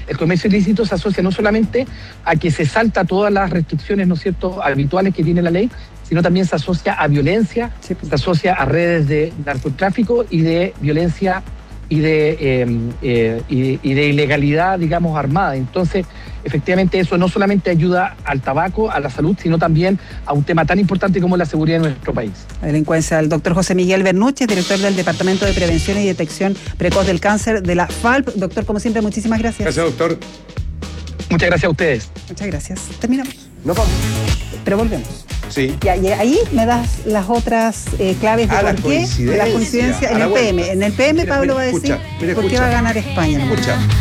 el comercio ilícito se asocia no solamente a que se salta todas las restricciones, ¿no es cierto?, habituales que tiene la ley, sino también se asocia a violencia, se asocia a redes de narcotráfico y de violencia y de ilegalidad, digamos, armada. Entonces, efectivamente, eso no solamente ayuda al tabaco, a la salud, sino también a un tema tan importante como la seguridad de nuestro país. La delincuencia. El doctor José Miguel Bernucci, director del Departamento de Prevención y Detección Precoz del Cáncer de la FALP. Doctor, como siempre, muchísimas gracias. Gracias, doctor. Muchas gracias a ustedes. Muchas gracias. Terminamos. Nos vamos. Pero volvemos. Sí. Y ahí me das las otras claves de por qué la coincidencia en el PM. En el PM Pablo va a decir por qué va a ganar España. Escucha.